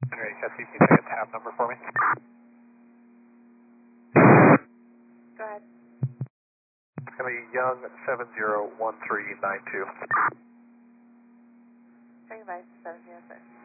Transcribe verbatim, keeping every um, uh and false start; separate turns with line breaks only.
Alright, Jesse, can you take a tab number for me?
Go ahead.
It's going to be Young seven zero one three nine two.
Take advice, seven zero six.